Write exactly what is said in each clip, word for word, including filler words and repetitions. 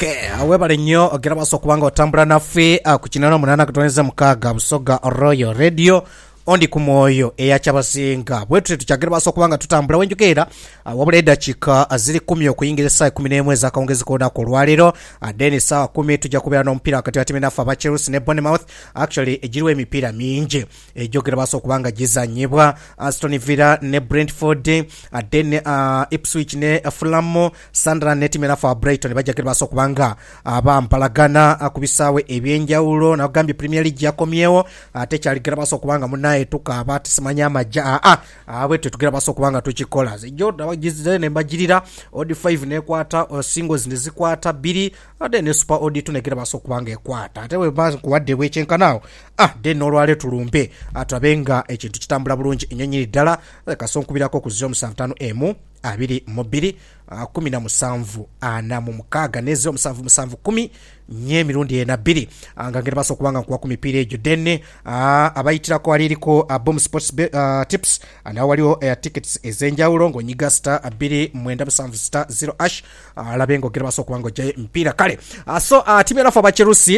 Okay, awebale nnyo ogera baso kubanga otambula naffe ku kinana munana katoneza mukaga Busoga Royal Radio ondi ku mwoyo eyachabasinga bwetu tuchagera baso kubanga tutambula wenjukera wabula edakika ziri kumi okuyingira saa kumi n'emu ezakawungezi kona ku lwaliro then saa kumi tujja kubeera n'omupiira wakati wa timu naffe aba Chelsea ne Bournemouth. Actually ejiriwo emipiira mingi ejogera baso kubanga gizanyibwa Aston Villa ne Brentford, then uh, Ipswich ne Fulham, Sunderland ne timu naffe Brighton bajagera baso kubanga abampalagana ku bisaawe ebyenjawulo na gambye Premier League yakomyewo ate kyaligira baso kubanga muna etuka abati simanya amaja ah awe tetugera baso kubanga tukikola jo dabagize ne mbagirira odi five ne kwata singles ne zikwata biri ade ne super odi tunegera baso kubanga ekwata ate we bazo kuwadde wechenka nawo ah de nolwale tulumbe atabenga ekintu kitambula bulungi enyenyiri dala kasonkubirako ku zero seven five m abiri mobili kumi na musanvu ana mu mukaga nezo musanvu musanvu kumi nye mirundi ena biri angangera baso kubanga kwa kumipiira ejo denne abayitira ko aliriko Bomb Sports uh, Tips ana waliwo uh, tickets ezenjawulo ngo nyiga star abiri mwenda musanvu star zero ash alabengo gera baso kubanga je mpira kale uh, so uh, timu ya aba Chelsea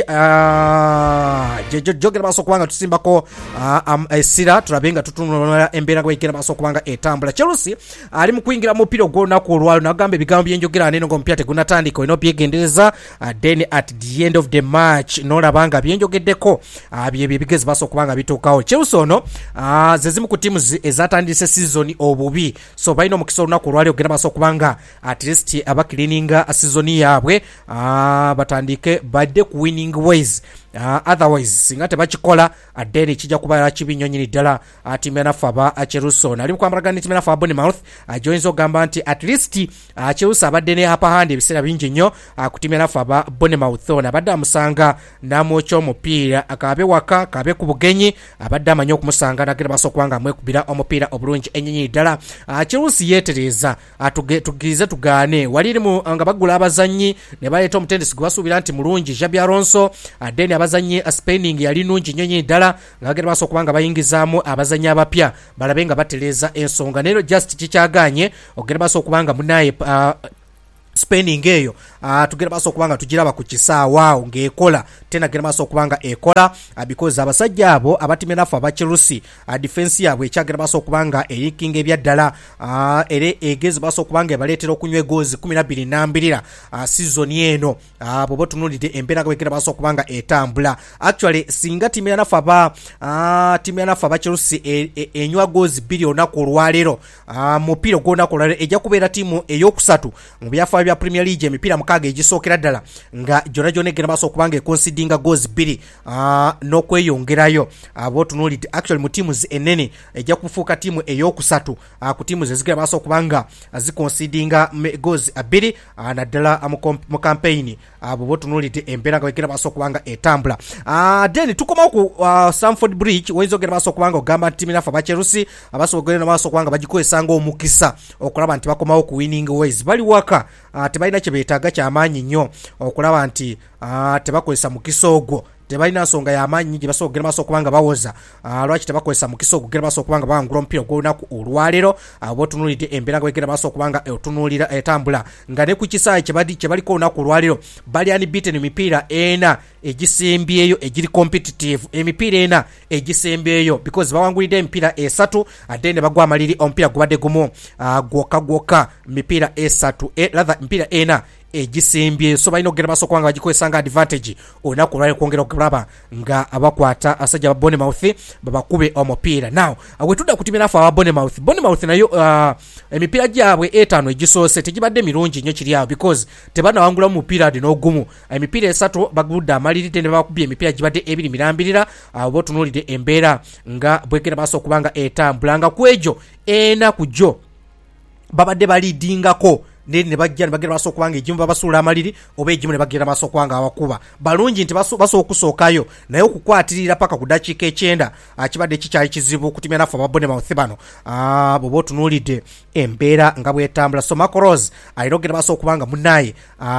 uh, je jogera baso kubanga tusimba ko uh, um, esira tulabenga tutunula embera ko gera baso kubanga etambula Chelsea ali mu kuingira mupira gona ku lwalo nagambe bigambo byenjogera neno ngo mpya tegunatandika ino byegendereza uh, then at the end of the match nola banga byenjogeddeko abye bigezi baso kubanga bitokawo Chelsea ono uh, zezimu ku timu ezatandise season obubi so baino mukiso na ku lwalo gera baso kubanga at least aba cleaning a season yabwe uh, batandike badde ku winning ways. Uh, otherwise singate bachikola adeni kijja kuba kibinyonyini dala timu naffe aba Chelsea nali kwambaragana timu naffe Bournemouth joins ogamba nti at least uh, Chelsea abadde ne hapa hande bisera bingi nnyo uh, ku timu naffe aba Bournemouth ona abadde amusanga namwocho omupiira akabe waka kabe ku bugenyi abadde amanyo okumusanga nagera baso kwanga mwekubira omupiira obulungi ennyinyi dala uh, Chelsea yetereza atuge tugize tugane waliri mu nga bagula abazanyi ne baleeta omutendesi gwasuubira nti mulungi Xabi Alonso adeni abazanyi spending yali nungi nyonyi dala ngagera baso kubanga bayingizaamu abazanyi abapya balabenga bateleza ensonga nero just kikyaganye ogera baso kubanga munaye uh, spending eyo uh, tugera baso kubanga tugiraba ku kisaawa ngeekola tena gera baso kubanga ekola uh, because abasajja abo abatime naffe aba Chelsea uh, defense yabwe ekyagera baso kubanga erikinga ebyaddala uh, ere egezi baso kubanga baleetera okunywa goals kumi na bbiri nambirira uh, season eno abo uh, botunulide embeera gwekera baso kubanga etambula actually singa time naffe aba uh, time naffe aba Chelsea enywa e, e, goals bbiri onaku lwalero uh, mupira gw'onaku lwalero ejja kubeera timu ey'okusatu mu byafa bya Premier League emipira mukaga egisookera ddala nga jona jona egera baso kubanga econsidinga goals bbiri uh, n'okweyongerayo abo uh, tunulide actually mu teams enene ejja kufuuka timu ey'okusatu uh, ku teams ezigera baso kubanga ziconsidinga goals bbiri uh, naddala uh, mu campaign abo uh, tunulide embeera nga egera baso kubanga etambula uh, then tukomawo ku uh, Stamford Bridge wayinza ogera baso kubanga ogamba nti timu naffe aba Chelsea abasoogera baso kubanga bagikozesanga omukisa okulaba nti bakomawo ku winning ways bali waka uh, tebalina kye beetaaga kyamaanyi nnyo okulaba nti uh, tebakozesa mukisa ogwo tebalina nsonga y'amaanyi nyingi basoogera baso kubanga bawoza uh, lwaki tebakozesa mukisa ogwo gera baso kubanga bawangula omupiira gw'olunaku olwalero abo uh, tunulidde embeera gwegera baso kubanga otunulira etambula nga ne ku kisaawe kye baliko olunaku olwalero bali unbeaten emipiira ena egisembyeyo egiri competitive emipiira ena egisembyeyo because bawangulidde emipiira esatu ate ne bagwa amaliri omupiira gubadde gumu uh, gwokka gwokka mipiira esatu e, rather mipiira ena egisembye so balina ogera baso kwanga bagikozesanga advantage olunaku olwalero kwongera okulaba nga abakwata asajja ba Bournemouth babakube omupiira now awe tudda kutimira naffe aba Bournemouth Bournemouth nayo uh, emipiira gyabwe etaano egisoose tegibadde mirungi nnyo kiri awo because tebanawangula mu mupiira adi n'ogumu emipiira esatu bagudde amaliride ne bakubye emipiira gibadde ebiri mirambirira abo tunulidde embeera nga bwegera baso kubanga etambula nga kwejo ena kujo babadde balidingako neri ne bajja ne bagera baso kubanga ejimu babasuula amaliri oba ejimu ne bagera baso kubanga abakuba balungi nti baso baso okusookayo naye okukwatirira paka ku dakiika ekyenda akibadde kikyali kizibu kutimya naffe aba Bournemouth bano ah bobo tunulidde embeera nga bwetambula so Macross ayirogera baso kubanga munaye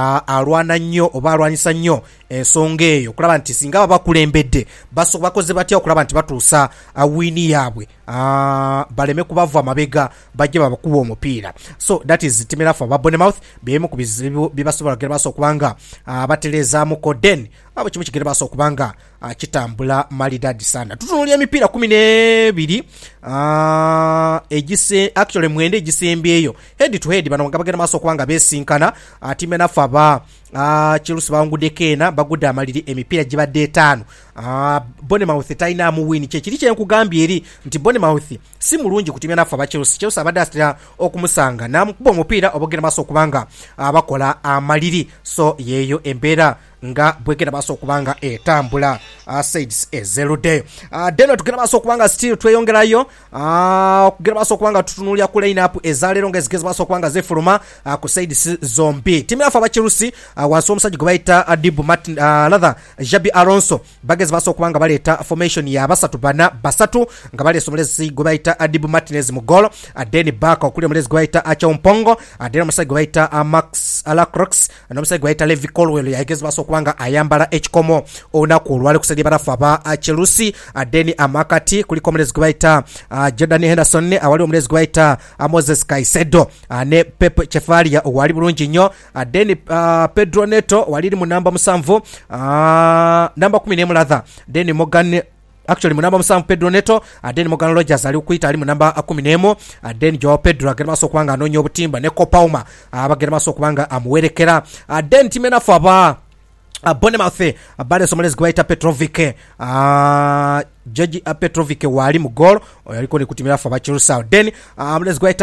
alwana nnyo oba alwanyisa nnyo ensonga eyo kulaba nti singa bakulembedde baso bakoze batya okulaba nti batuusa wini yaabwe uh, baleme kubava mabega bajje babakuba omupiira. So that is timu erafu aba Bournemouth bemu kubizibu bibasobola gere baso kubanga uh, batelezaamu Koden abo kimu kigere baso kubanga uh, kitambula malidadi sana. Tutunulya emipiira kumi n'ebiri uh, egise actually mwende egisembyeyo head to head bano ngabagere maso kubanga besinkana uh, timu erafu aba uh, Chelsea bangudde kena bagudde amaliri emipiira gibadde etaano. Uh, Bournemouth taina mu win kye kiri kye nkugambye eri nti Bournemouth si mulungi kutimya nafa aba Chelsea. Chelsea abadde asitira okumusanga namukuba omupiira obogera maso kubanga abakola amaliri. So yeyo embeera nga bwekera baso kubanga etambula uh, sides ezerude uh, deno tugera baso kubanga still tweyongerayo uh, kugera baso kubanga tutunulya ku line up ezalero nga zigeze baso kubanga zefuluma uh, ku sides zombi. Timu yafa aba Chelsea uh, wanso omusajja gwaita Adibu Martin uh, rather Jabi Alonso bageze baso kubanga baleta formation ya basatu bana basatu nga bali somulezi gwaita Adibu Martinez mu goal uh, Deni Baka okuli omulezi gwaita Acha Mpongo uh, Deni omusajja gwaita uh, Max Alacrox uh, omusajja gwaita Levi Colwell yageze baso kubanga ayambala ekikomo onaku olwale kusali barafu aba uh, Chelsea uh, Deni amakati kuliko omulezi gwaita uh, Jordan Henderson awali omulezi gwaita uh, Moses Caicedo uh, ne Pep Chefalia wali bulungi nnyo uh, Deni uh, Pedro Neto wali mu namba musanvu uh, namba kumi n'emu latha Deni Morgan actually mu namba musanvu Pedro Neto uh, Deni Morgan Rogers ali kuyita ali mu namba kumi n'emu uh, Deni Joao Pedro agenda maso kubanga anonyo obutimba ne Kopauma uh, abagenda maso kubanga amuwerekera uh, Deni timena faba uh, Bournemouth uh, bale somales gwaita Petrovic uh, George uh, Petrovic wali mu goal yaliko ni kutimira fa ba Chelsea. Then omulezi uh, gwaita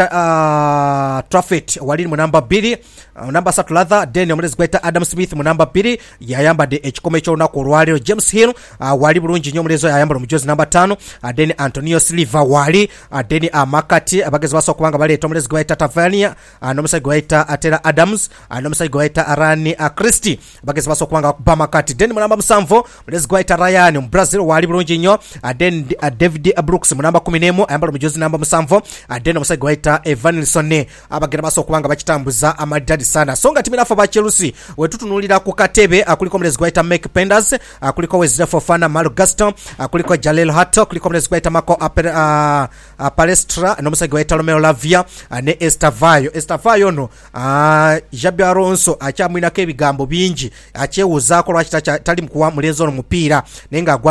uh, Trafford wali mu namba two uh, namba three latha. Then omulezi gwaita Adam Smith mu namba two yayambadde ekikome kyo nako olwaliro. James Hill uh, wali bulungi nnyo omulezi yayambala mu jozi namba five uh, then Antonio Silva wali uh, then amakati uh, abagezi baso kubanga baleta omulezi gwaita Tavernier uh, nomusajja gwaita Atela Adams uh, nomusajja gwaita Arani uh, Christie abagezi baso kubanga bamakati. Then mu namba seven omulezi gwaita Ryan mu Brazil wali bulungi nnyo. Uh, then uh, David Brooks mu namba ten ayambala mu jozi namba seven uh, then omusajja gwaita Evanilson abagenda baso kubanga bakitambuza amadadi sana. So nga timu nafa ba Chelsea we tutunulira ku katebe uh, kuliko omulezi gwaita Mike Penders uh, kuliko Wesley Fofana, Mario Gaston uh, kuliko Jalel Hato kuliko omulezi gwaita Marco Aper, uh, uh, Palestra nomusajja gwaita Romeo Lavia uh, ne Estavayo Estavayo no uh, Jabi Alonso akyamwinako ebigambo bingi akyewuzaako lwaki tali mukuwa mulenzi ono mupiira naye nga